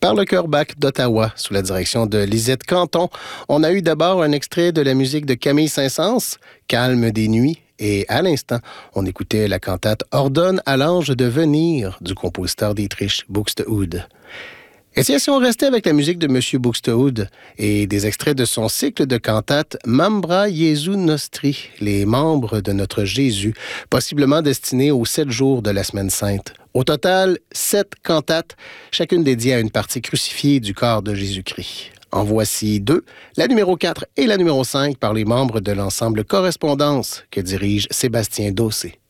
par le chœur Bach d'Ottawa, sous la direction de Lisette Canton. On a eu d'abord un extrait de la musique de Camille Saint-Saëns, Calme des nuits, et à l'instant, on écoutait la cantate Ordonne à l'ange de venir du compositeur Dietrich Buxtehude. Et si on restait avec la musique de M. Buxtehude et des extraits de son cycle de cantates Membra Jesu Nostri, les membres de notre Jésus, possiblement destinés aux 7 jours de la Semaine Sainte. Au total, 7 cantates, chacune dédiée à une partie crucifiée du corps de Jésus-Christ. En voici 2, la numéro 4 et la numéro 5 par les membres de l'ensemble Correspondance que dirige Sébastien Dossé.